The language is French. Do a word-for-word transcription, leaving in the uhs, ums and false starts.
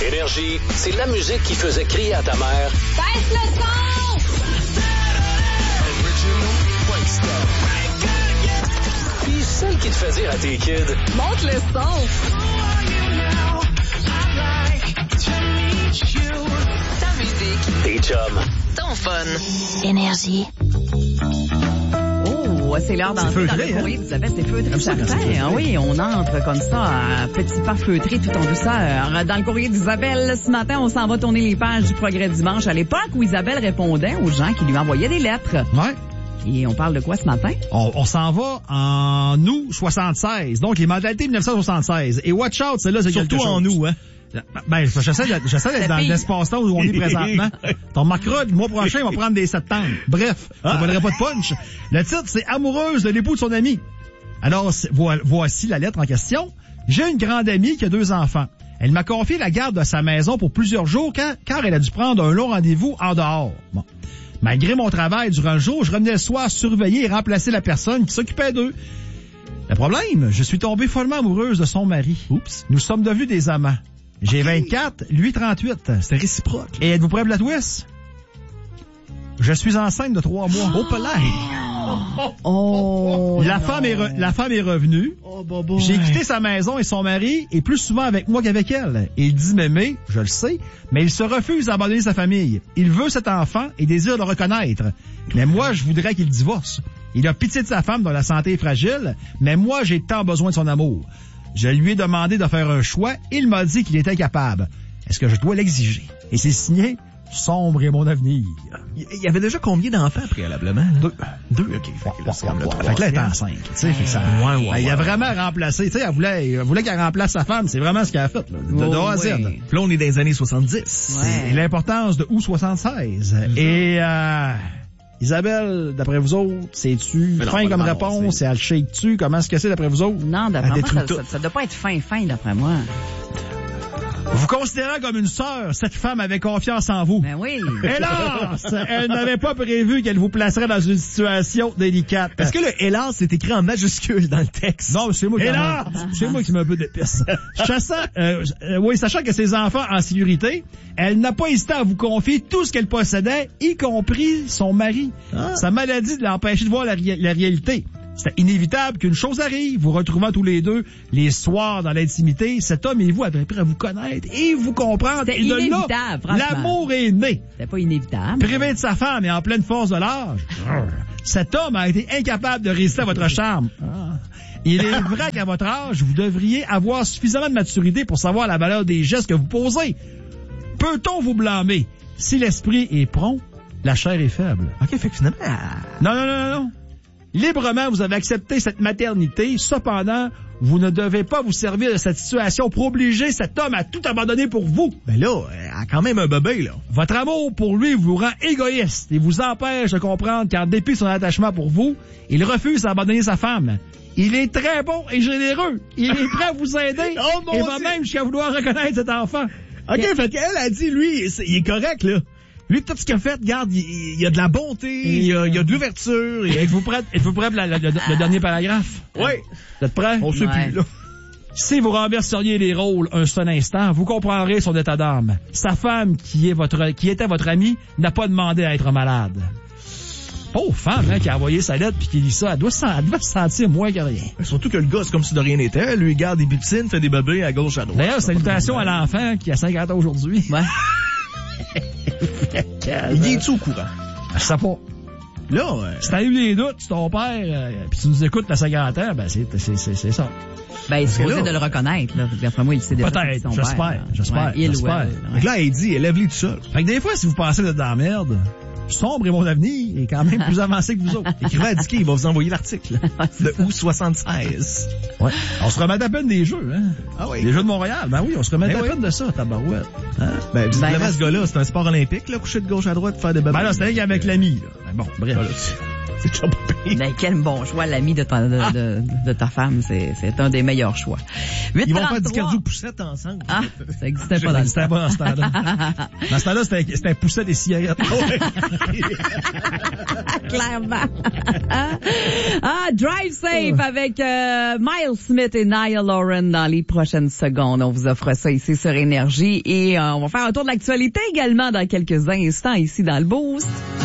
Énergie, c'est la musique qui faisait crier à ta mère. Baisse le son! Puis celle qui te fait dire à tes kids. Monte le son! Ta musique. Tes chums. Ton fun. Énergie. Oh, c'est l'heure d'entrer dans le courrier d'Isabelle. C'est feutré, certain. Ah oui, on entre comme ça, à petit pas feutré tout en douceur. Dans le courrier d'Isabelle, ce matin, on s'en va tourner les pages du Progrès Dimanche, à l'époque où Isabelle répondait aux gens qui lui envoyaient des lettres. Ouais. Et on parle de quoi ce matin? On, on s'en va en août soixante-seize. Donc, les modalités dix-neuf cent soixante-seize. Et watch out, c'est là, c'est quelque chose. Surtout en août, hein? Ben, j'essaie d'être, j'essaie d'être dans l'espace-temps où on est présentement. T'en remarqueras, le mois prochain, il va prendre des septembre. Bref, ça ne vaudrait pas de punch. Le titre, c'est « Amoureuse de l'époux de son ami ». Alors, voici la lettre en question. J'ai une grande amie qui a deux enfants. Elle m'a confié la garde de sa maison pour plusieurs jours car, car elle a dû prendre un long rendez-vous en dehors. Bon. Malgré mon travail durant le jour, je revenais le soir surveiller et remplacer la personne qui s'occupait d'eux. Le problème, je suis tombée follement amoureuse de son mari. Oups. Nous sommes devenus des amants. J'ai okay. vingt-quatre, lui trente-huit. C'est réciproque. Et êtes-vous prêts pour la twist? Je suis enceinte de trois mois. Oh, palais! Oh! La femme est re- la femme est revenue. Oh, bah, bah, J'ai ouais. quitté sa maison et son mari est plus souvent avec moi qu'avec elle. Il dit m'aimer, je le sais, mais il se refuse à abandonner sa famille. Il veut cet enfant et désire le reconnaître. Mais moi, je voudrais qu'il divorce. Il a pitié de sa femme dont la santé est fragile, mais moi, j'ai tant besoin de son amour. Je lui ai demandé de faire un choix. Il m'a dit qu'il était capable. Est-ce que je dois l'exiger? Et c'est signé Sombre est mon avenir. Il y avait déjà combien d'enfants préalablement? Deux. Deux, OK. Fait que là, c'est comme le Fait que là, elle est enceinte. Tu sais, fait que ça. Ouais, ouais, ouais. Il a vraiment remplacé. Tu sais, elle voulait, elle voulait qu'elle remplace sa femme. C'est vraiment ce qu'elle a fait, là. De, de A à Z. oui. Puis là, on est dans les années soixante-dix. Ouais. Et l'importance de août soixante-seize. Mm-hmm. Et, euh, Isabelle, d'après vous autres, c'est-tu fin comme réponse? C'est elle shake-tu? Comment est-ce que c'est d'après vous autres? Non, d'après moi, ça, tout. ça, ça doit pas être fin, fin, d'après moi. Vous considérant comme une sœur, cette femme avait confiance en vous. Ben oui. Hélas, elle n'avait pas prévu qu'elle vous placerait dans une situation délicate. Est-ce que le « hélas » c'est écrit en majuscule dans le texte? Non, c'est moi qui hélas! C'est moi qui mets un peu d'épice. Chassant, euh, euh, oui, sachant que ses enfants en sécurité, elle n'a pas hésité à vous confier tout ce qu'elle possédait, y compris son mari. Ah. Sa maladie l'empêchait de voir la, ré- la réalité. C'était inévitable qu'une chose arrive, vous retrouvant tous les deux les soirs dans l'intimité, cet homme et vous avaient appris à vous connaître et vous comprendre. C'était et de inévitable, là, franchement. l'amour est né. C'était pas inévitable. Privé de sa femme et en pleine force de l'âge, cet homme a été incapable de résister à votre charme. Il est vrai qu'à votre âge, vous devriez avoir suffisamment de maturité pour savoir la valeur des gestes que vous posez. Peut-on vous blâmer? Si l'esprit est prompt, la chair est faible. OK, fait que finalement... Non, non, non, non, non. Librement, vous avez accepté cette maternité. Cependant, vous ne devez pas vous servir de cette situation pour obliger cet homme à tout abandonner pour vous. Ben là, elle a quand même un bébé, là. Votre amour pour lui vous rend égoïste et vous empêche de comprendre qu'en dépit de son attachement pour vous, il refuse d'abandonner sa femme. Il est très bon et généreux. Il est prêt à vous aider oh, mon et va Dieu. même jusqu'à vouloir reconnaître cet enfant. OK, yeah. Fait qu'elle a dit, lui, c'est, il est correct, là. Lui, tout ce qu'il a fait, regarde, il, il y a de la bonté, il y a, il y a de l'ouverture. Et... Êtes-vous prêt, êtes-vous prêt pour la, le, le, le dernier paragraphe? Oui. Vous êtes prêts? On sait ouais. plus, là. Si vous renverseriez les rôles un seul instant, vous comprendrez son état d'âme. Sa femme, qui est votre, qui était votre amie, n'a pas demandé à être malade. Pauvre femme, hein, qui a envoyé sa lettre puis qui lit ça, elle doit, elle doit se sentir moins que rien. Mais surtout que le gars, c'est comme si de rien n'était. Lui, il garde des butines, fait des bébés à gauche, à droite. D'ailleurs, salutations à l'enfant qui a cinquante ans aujourd'hui. Ouais. Il est-tu au courant? Je sais pas. Là, euh... si t'as eu des doutes sur ton père, euh, puis tu nous écoutes à cinquante ans, ben c'est, c'est, c'est, c'est ça. Ben, il est supposé de le reconnaître, là. D'après moi, il sait déjà peut-être, que c'est son j'espère, père. j'espère, Ouais, il j'espère. ou elle, Fait que là, elle dit, élève-les tout seul. Fait que des fois, si vous pensez d'être dans la merde, sombre et mon avenir est quand même plus avancé que vous autres. Écrivez à Dicky, il va vous envoyer l'article. C'est de août soixante-seize. Ouais. On se remet à peine des jeux, hein. Ah oui. Les jeux de Montréal. Ben oui, on se remet Ben à oui. peine de ça, tabarouette. Hein? Ben, visiblement, Ben, ce gars-là, c'est un sport olympique, là, coucher de gauche à droite, faire des bébés. Ben là, c'était avec l'ami, là. Ben bon, bref. Voilà. C'est déjà pas pire. Ben, quel bon choix, l'ami de ta, de, de, de ta femme. C'est, c'est un des meilleurs choix. Ils vont faire du cardio-poussette ensemble. Ah, ça existait pas dans le temps. pas dans ce temps-là. Dans ce temps-là, c'était, c'était un pousset des cigarettes. Clairement. Ah, Drive Safe avec euh, Miles Smith et Niall Lauren dans les prochaines secondes. On vous offre ça ici sur Énergie et euh, on va faire un tour de l'actualité également dans quelques instants ici dans le Boost.